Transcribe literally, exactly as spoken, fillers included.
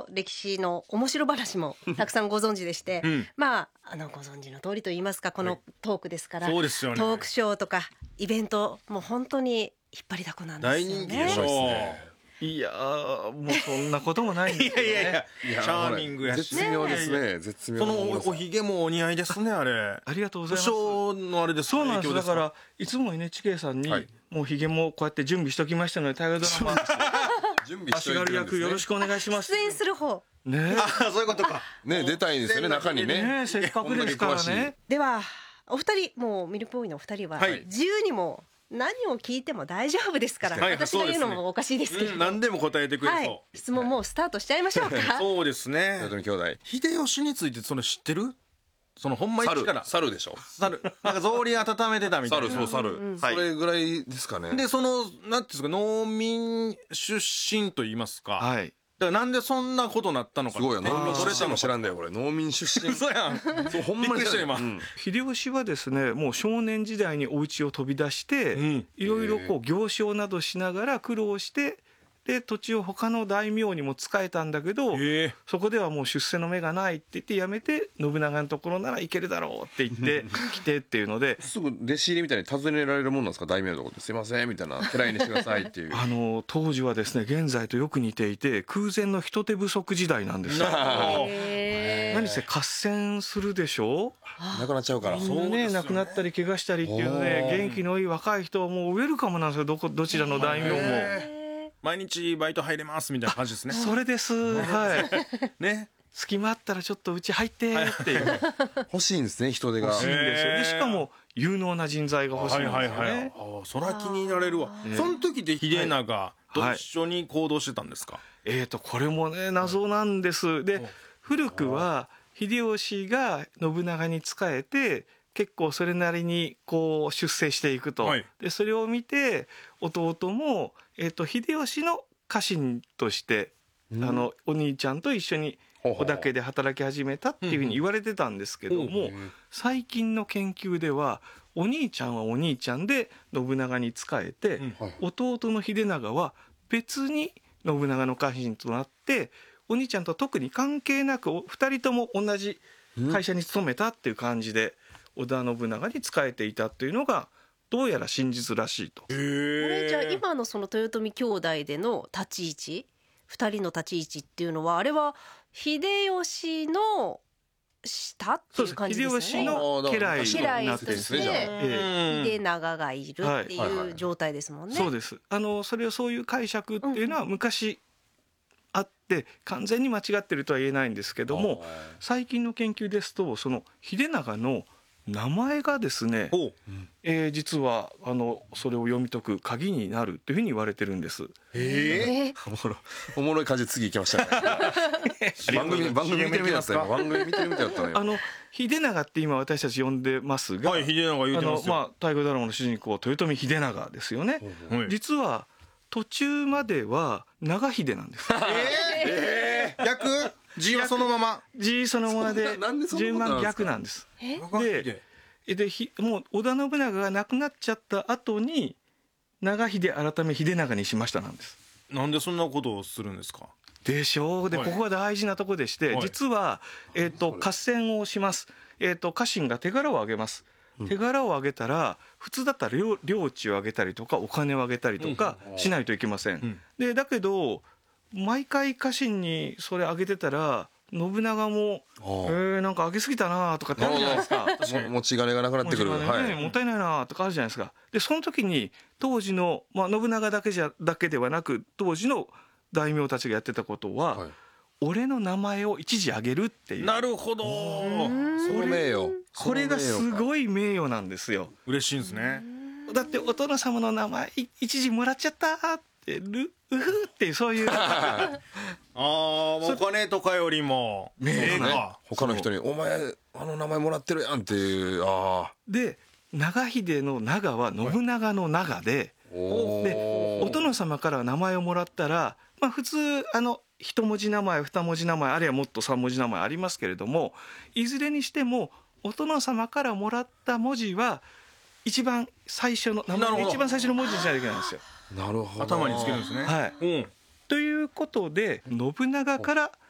歴史の面白話もたくさんご存知でして、うん、まああのご存知の通りと言いますか、このトークですから、はい、そうですよね、トークショーとかイベントもう本当に引っ張りだこなんですよね。 大人気でしょうね。 いやーもうそんなこともないんですけどね。いやいやいや、 チャーミングやし、 絶妙ですね。絶妙。 そのおひげもお似合いですね、あれ。 ありがとうございます。 武将のあれです。 そうなんです。だからいつも エヌエイチケー さんに、はい、もうひげもこうやって準備しておきましたので、大河ドラマ準備しておいてるんですね。足軽役よろしくお願いします。 出演する方ね。 あ、そういうことか。 ね、出たいんですよね、中にね。 ね、せっかくですからね。 ではお二人、もうミルクボーイのお二人は自由にも何を聞いても大丈夫ですから、はい、私が言うのもおかしいですけど、 うん、何でも答えてくれそう、はい、 質問もうスタートしちゃいましょうか。 そうですね。 豊臣兄弟、 秀吉についてその知ってる？そのほんま一から猿でしょ。 猿なんか草履温めてたみたいな。 猿、そう猿、うんうん、それぐらいですかね。 でそのなんていうんですか、農民出身と言いますか、はい、だからなんでそんなことなったのか。 すごいよ、農民出身も知らんだよこれ。農民出身そうやん。そうほんまに知らん今、うん、 秀吉はですね、もう少年時代にお家を飛び出して、うん、いろいろこう行商などしながら苦労して、で土地を他の大名にも仕えたんだけど、そこではもう出世の目がないって言ってやめて、信長のところなら行けるだろうって言って来てっていうのですぐ弟子入りみたいに尋ねられるもんなんですか、大名のとこって。すいませんみたいな、家来にしてくださいっていうあの当時はですね、現在とよく似ていて空前の人手不足時代なんですよ。何せ合戦するでしょ、 なくなっちゃうから、 みんなね、亡くなったり怪我したりっていうので、元気のいい若い人はもうウェルカムなんですよ、どこどちらの大名も。 毎日バイト入れますみたいな感じですね。 それです。はいね、隙間あったらちょっとうち入ってっていう欲しいんですね、人手が。 欲しいんですよ。でしかも有能な人材が欲しいんですよね。はいはいはい、 あ、そら気に入られるわ。その時で秀長と一緒に行動してたんですか。はい、 えーとこれもね謎なんです。で古くは秀吉が信長に仕えて結構それなりにこう出世していくと、はい、でそれを見て弟も、えー、と秀吉の家臣として、うん、あのお兄ちゃんと一緒に織田家で働き始めたっていうふうに言われてたんですけども、うん、最近の研究ではお兄ちゃんはお兄ちゃんで信長に仕えて、うん、弟の秀長は別に信長の家臣となって、お兄ちゃんと特に関係なくふたりとも同じ会社に勤めたっていう感じで、織田信長に仕えていたっていうのがどうやら真実らしいと。 これじゃあ今のその豊臣兄弟での立ち位置、ふたりの立ち位置っていうのは、あれは秀吉の下っていう感じですよね。 秀吉の家来家来として秀長がいるっていう状態ですもんね。 そうです。あのそれをそういう解釈っていうのは昔あって完全に間違ってるとは言えないんですけども、最近の研究ですとその秀長の名前がですね、えー、実はあのそれを読み解く鍵になるっていうふうに言われてるんです。 へえ、おもろおもろい感じで次行きましたね。番組番組見てるみたいだったよ。番組見てるみたいだったのよ。 あの秀長って今私たち呼んでますが、 はい、秀長言うてますよ。 あのまあ大河ドラマの主人公豊臣秀長ですよね。はい、実は途中までは長秀なんです。 えー、えー、逆字はそのまま字そのままで順番逆なんです。ででひもう織田信長が亡くなっちゃった後に長秀改め秀長にしましたなんです。 なんでそんなことをするんですか。 でしょう。で、はい、ここが大事なところでして、はい、実は、えー、と合戦をします、えー、と家臣が手柄をあげます、うん、手柄をあげたら普通だったら 領, 領地をあげたりとかお金をあげたりとかしないといけません、うん、でだけど毎回家臣にそれあげてたら信長も「えー、なんかあげすぎたな」とかってあるじゃないですか。 持ち金がなくなってくる、 ね、はい、もったいないなとかあるじゃないですか。でその時に当時の、まあ、信長だけじゃだけではなく当時の大名たちがやってたことは、はい、俺の名前を一時あげるっていう。 なるほど。 それ名誉、 これがすごい名誉なんですよ。 嬉しいんですね。 だってお殿様の名前一時もらっちゃったってルうふっていうそういうああお金とかよりも名誉、ね、他の人に「お前あの名前もらってるやん」っていう。あで長秀の長は信長の長で、はい、でお殿様から名前をもらったら、まあ、普通あの一文字名前二文字名前あるいはもっと三文字名前ありますけれども、いずれにしてもお殿様からもらった文字は一番最初の名前の一番最初の文字にしないといけないんですよ。 なるほど。 頭につけるんですね。 はい、うん、ということで信長から